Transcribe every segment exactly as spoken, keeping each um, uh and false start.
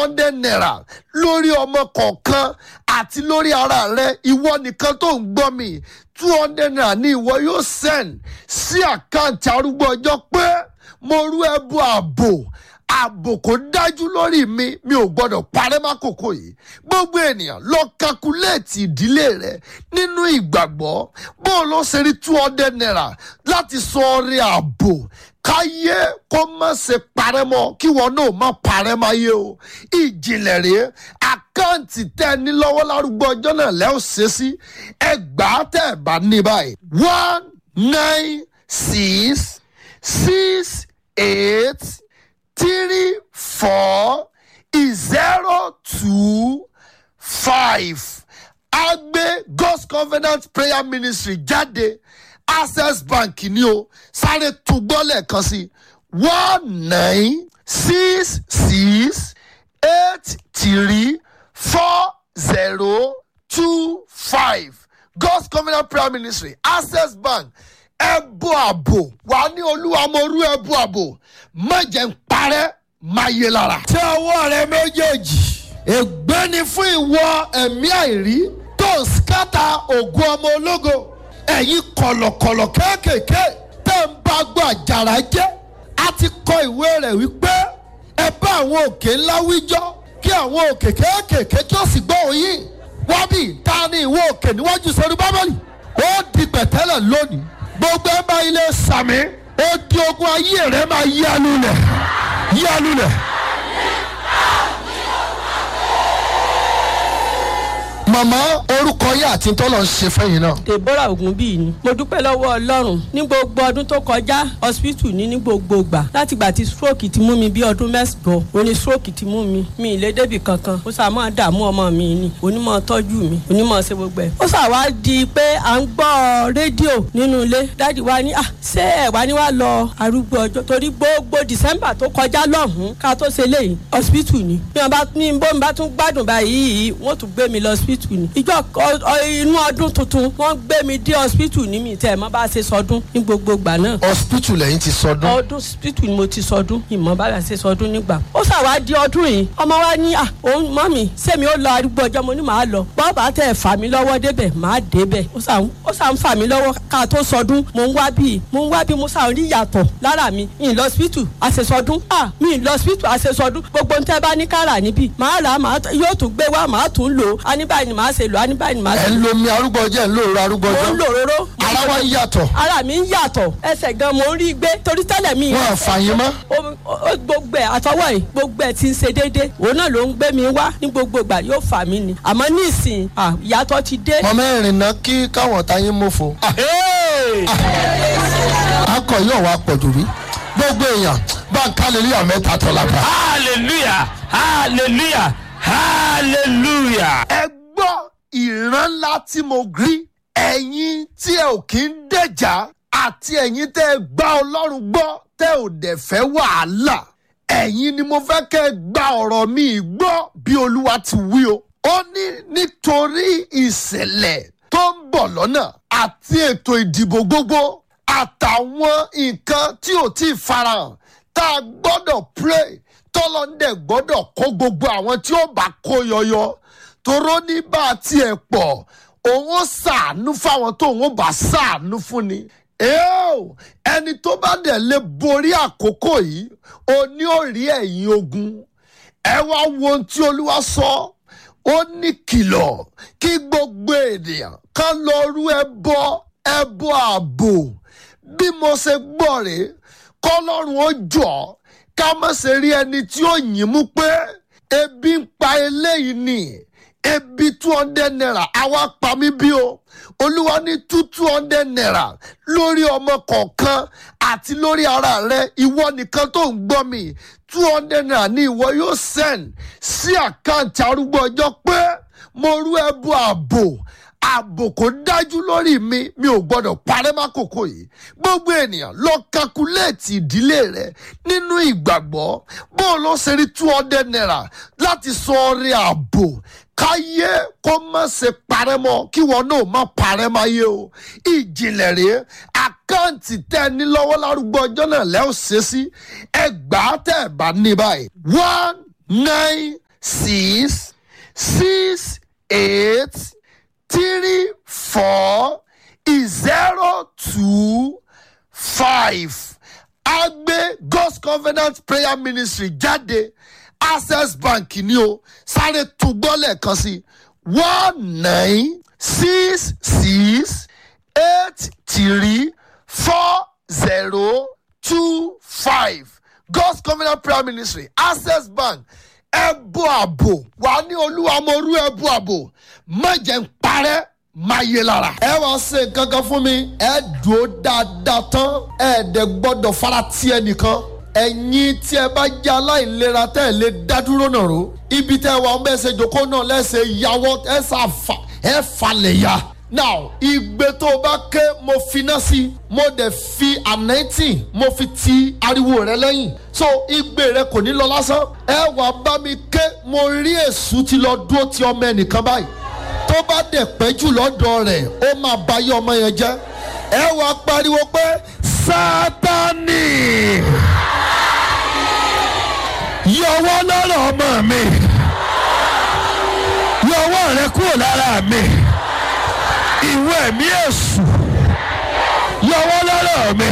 hundred naira lórí ọmọ kọ̀ọ̀kan àti lórí ara rẹ ìwọ nìkan tó ń gbọ́ mi two hundred naira ní ìwọ yóò send sí àkáǹtì arúgbó ọjọ́ pé mo rú ẹbọ ààbò ààbò kò dájú lórí mi mi ò gbọdọ̀ parẹ́ mákòókò yìí gbogbo ènìyàn lọ kakuléètì ìdílé rẹ nínú ìgbàgbọ́ bó o lọ ṣe rí two hundred naira láti sọ ọrẹ ààbò káyé kó má ṣe parẹ́ mọ́ kí wọn náà má parẹ́ máyé o ìjìnlẹ̀ rèé àkáǹtì tẹ́ ẹ ní lọ́wọ́ lárúgbó ọjọ́ náà lẹ́ ò ṣe sí ẹgbàá tẹ́ ẹ bá ní báyìí one nine six six eight three four zero two five agbe God's Covenant Prayer Ministry jáde Access Bank ni o sáré túgbọ́ lẹ́ẹ̀kan sí one nine six six eight three four zero two five God's Covenant Prayer Ministry Access Bank ẹbú àbò wà ní olúwa mo rú ẹbú àbò má jẹ́ ń parẹ́ má yé lára. tí ọwọ́ rẹ méjèèjì ègbé ni fún ìwọ ẹ̀mí àìrí tó ń skátà ògùn ọmọ ológo ẹ̀yin kọ̀lọ̀kọ̀lọ̀ kéékèèké tẹ́ ń bá gbọ́ àjàrà jẹ́ a ti kọ ìwé rẹ̀ wípé ẹ bá àwọn òkè ńlá wíjọ́ kí àwọn òkè kéékèèké tó sì gbọ́ òyìn wá bí ta ni ìwọ òkè níwájú sórí bábélì ó di pẹ̀tẹ́lẹ̀ lónìí gbogbo ẹ bá ilé sàmì ó di ogun ayé rẹ máa yánu lẹ̀ yánu lẹ̀. màmá orúkọ yìí àti tọ́lọ̀ ń ṣe fẹ́yìn náà. Deborah Ogunbíyì ni mo dúpẹ́ lọ́wọ́ Ọlọ́run ní gbogbo ọdún tó kọjá hospital ní ní gbogbo ìgbà láti ìgbà tí stroke ti mú mi bí ọdún mẹ́sàn-án ó ní stroke ti mú mi mi ìlé débì kankan ó sà máa dààmú ọmọ mi ni onímọ̀ tọ́jú mi onímọ̀ ṣe gbogbo ẹ̀ ó sà wá di pé à ń gbọ́ rédíò nínú ilé dáàdì wa ní ah ṣé ẹ̀ wá ní wá lọ arúgbó ọjọ́ torí gbogbo December tó kọjá lọ́hùn-ún ká tó ṣe léyìí hospital ni bí wọ́n bá ní bó mi bá tún gbádùn báyìí wọ́n tún gbé mi lọ hospital ni ìjọ inú ọdún tuntun wọ́n gbé mi dé hospital ní mi tẹ́ ẹ̀ mọ́ bá ṣe sọdún ní gbogbo ìgbà náà. hospital lẹ́yìn ti sọdún. ọdún hospital ni mo ti sọdún ìmọ̀ bá ṣe sọdún nígbà. ó ṣàwá di ọdún yìí ọmọ wa ní à òun mọ́mì sẹ́mi ó lọ arúgbó ọjọ́ mo ní màá lọ bọ́ọ̀bà tẹ̀ fà mí lọ́wọ́ débẹ̀ màá débẹ̀ ó ṣà ń fà mí lọ́wọ́ ká tó sọdún mo ń wá bí mo ń wá bí mo ṣà ń rí yàtọ̀ lára mi ìn lọ hospital àṣesọdún à mi ìn lọ hospital àṣesọdún gbogbo ń tẹ́ bá ní kára níbí màá rà yóò tún gbé wá màá tún lò á ní báyìí ni màá ṣe lò á ní báyìí ni màá ṣe. ẹ ń lo mi arúgbó ọjọ́ ẹ ń lo òru arúgbó ọjọ́. mo ń lo òróró. ara wa ń yàtọ̀. ara mi ń yàtọ̀ ẹsẹ̀ gan mo ń rí gbé torí tẹ́lẹ̀ mi. wọn àfààyàn mọ́. gbogbo ẹ̀ àtọwọ́ yìí gbogbo ẹ̀ ti ń ṣe déédé òun náà ló ń gbé mi wá ní gbogbo ìgbà yóò fà mí ni àmọ́ ní ìsìn ìyàtọ̀ ti dé. ọmọ ẹ̀rìn náà kí káwọn ọ̀tá yín mọ̀fọ́. akọ yóò wá pọ̀jù rí gbogbo èèyàn bá ń hallelujah mẹ́ta tó lápá. hallelujah hallelujah hallelujah. ẹ gbọ́ ìran ńlá tí mo rí ẹ̀yin tí ẹ ò kí ń dẹ̀jà àti ẹ̀yin tẹ́ ẹ gbá Ọlọ́run gbọ́ tẹ́ ò dẹ̀ fẹ́ wàhálà ẹ̀yin ni mo fẹ́ kẹ́ ẹ gba ọ̀rọ̀ mi gbọ́ bí Olúwa ti wí o. ó ní nítorí ìṣẹ̀lẹ̀ tó ń bọ̀ lọ́nà àti ètò ìdìbò gbogbo àtàwọn nǹkan tí ò tí ì farahàn tá a gbọ́dọ̀ pray tọ́lọ́ndẹ̀ gbọ́dọ̀ kó gbogbo àwọn tí ó bá kó yọyọ toró ní bá a tiẹ̀ pọ̀ òun ó ṣàánú fáwọn tó òun ó bá ṣàánú fún ni. ẹni tó bá dẹ̀ lè borí àkókò yìí ó ní ó rí ẹ̀yìn ogun. ẹ wá wo ohun tí Olúwa sọ ó ní kìlọ̀ kí gbogbo ènìyàn kan lọ rú ẹbọ ẹbọ ààbò bí mo ṣe gbọ́ rèé kọ́lọ́run ó jọ̀ ká má ṣe rí ẹni tí ó yìn mú pé ebi ń pa eléyìí ni ebi two hundred naira àwa pa mí bí o Olúwa ní two two hundred naira lórí ọmọ kọ̀ọ̀kan àti lórí ara rẹ ìwọ nìkan tó ń gbọ́ mi two hundred naira ní ìwọ yóò send sí àkáǹtì arúgbó ọjọ́ pé mo rú ẹbọ ààbò ààbò kò dájú lórí mi mi ò gbọdọ̀ parẹ́ mákòókò yìí gbogbo ènìyàn lọ kakuléètì ìdílé rẹ nínú ìgbàgbọ́ bó o lọ ṣe rí two hundred naira láti sọ ọrẹ ààbò káyé kó má ṣe parẹ́ mọ́ kí wọn náà má parẹ́ máyé o ìjìnlẹ̀ rèé àkáǹtì tẹ́ ẹ ní lọ́wọ́ lárúgbó ọjọ́ náà lẹ́ ò ṣe sí ẹgbàá tẹ́ ẹ bá ní báyìí one nine six six eight three four zero two five. Agbe God's Covenant Prayer Ministry jáde Access Bank ni o sáré túgbọ́ lẹ́ẹ̀kan sí one nine six six eight three four zero two five. God's Covenant Prayer Ministry Access Bank. Ẹ̀bù àbò wà ní Olúwa mo rú ẹ̀bù àbò má jẹ́ ń parẹ́ máa yé lára. Ẹ wá ṣe kankan fún mi ẹ dúró dáadáa tán ẹ dẹ̀ gbọ́dọ̀ fara tí ẹnìkan. Ẹ̀yin tí ẹ bá jẹ́ aláìlera tẹ́ ẹ lè dá dúró náà ró ibi tẹ́ ẹ wà ń bẹ́ẹ̀ ṣe jòkó náà lẹ́sẹ̀ yàwọ́ ẹ ṣàfà ẹ falẹ̀ ya. Now ìgbé tó o bá ké mo finá sí mo dẹ̀ fi anointing mo fi ti ariwo rẹ lẹ́yìn so ìgbé rẹ kò ní lọ lásán. Ẹ wá bá mi ké mo rí èṣù ti lọ dúró ti ọmọ ẹnìkan báyìí tó bá dẹ̀ pẹ́ jù lọ́dọ̀ rẹ̀ ó máa bà yé ọmọ yẹn jẹ́. Ẹ wá pariwo pé Sátánì yọwọ́ lọ́rọ̀ ọmọ mi yọwọ́ rẹ kúrò lára mi ìwọ ẹ̀mí èṣù yọwọ́ lọ́rọ̀ mi.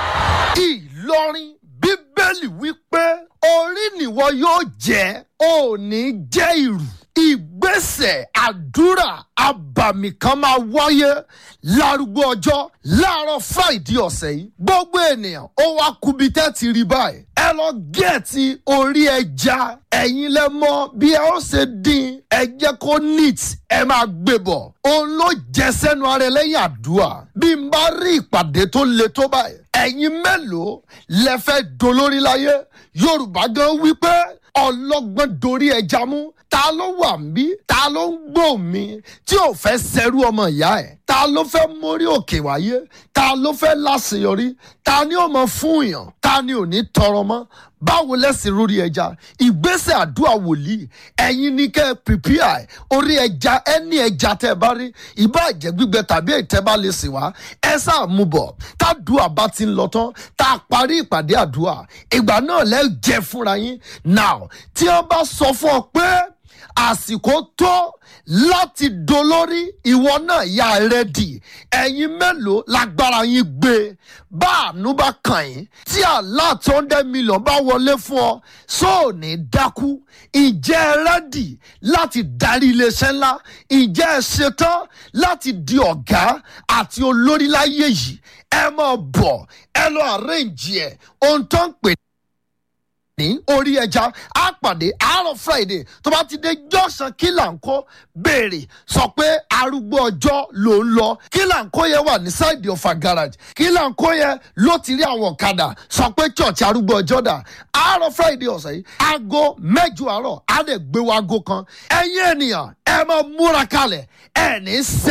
Ìlọrin Bíbélì wípé orí nìwọ yóò jẹ́ ò ní jẹ́ ìrù. Ìgbésẹ̀ àdúrà abàmì kan máa wáyé lárúgbó ọjọ́ láàárọ̀ Friday ọ̀sẹ̀ yìí. Gbogbo ènìyàn ó wá kubi tẹ́ ti rí báyìí. Ẹ lọ gẹ̀ẹ́tì orí ẹja. Ẹ̀yin lẹ mọ̀ bí ẹ ó ṣe dín ẹ jẹ́ kó neat ẹ máa gbé bọ̀. Òun ló jẹ sẹ́nu ara ẹ lẹ́yìn àdúrà. Bí n bá rí ìpàdé tó le tó báyìí. Ẹ̀yin mélòó lẹ fẹ́ dolórí láyé? Yorùbá gan wípé ọlọ́gbọ́n dorí ẹja mú. Ta ló wà mí? Ta ló ń gbọ́ mi? Tí ò fẹ́ ṣẹrú ọmọ ìyá ẹ̀? Ta ló fẹ́ mórí òkè wáyé? Ta ló fẹ́ láṣeyọrí? Ta ni ó mọ fún yàn? Ta ni ò ní tọrọ mọ́? Báwo lẹ́sìn lórí ẹja? Ìgbésẹ̀ àdúrà wòlíì. Ẹ̀yin ni kẹ́ ẹ prepare orí ẹja ẹni ẹja tẹ́ ẹ bá rí. Ìbá jẹ́ gbígbẹ tàbí ètẹ́ bá lè sìn wá. Ẹ sáà mú bọ̀. Tádùá bá ti ń lọ tán. Tá a parí ìpàdé àdúrà. Ìgbà náà lẹ́ jẹ fúnra yín. Now tí wọ́n bá sọ fún ọ pé àsìkò tó láti dolórí ìwọ náà yà rẹ́dì. Ẹ̀yin mélòó lágbára yín gbé? Bá àánú bá kàn yín tí àlá two hundred million bá wọlé fún ọ sóò ní dákú. Ǹjẹ́ ẹ rẹ́dì láti darí iléeṣẹ́ ńlá? Ǹjẹ́ ẹ ṣetán láti di ọ̀gá àti olórí láyé yìí? Ẹ máa bọ̀ ẹ lọ arrange ẹ̀ ohun tó ń pè ní orí ẹja á pàdé àárọ̀ Friday tó bá ti dé junction Kílàńkó béèrè sọ pé arúgbó ọjọ́ ló ń lọ. Kílàńkó yẹn wà ní side of a garage. Kílàńkó yẹn ló ti rí àwọn ọ̀kadà sọ pé church arúgbó ọjọ́ dà. Àárọ̀ Friday ọ̀sẹ̀ yìí aago mẹ́jọ àárọ̀ á lè gbé wa aago kan. Ẹ̀yin ènìyàn ẹ máa múra kalẹ̀ ẹ̀ ní sẹ́.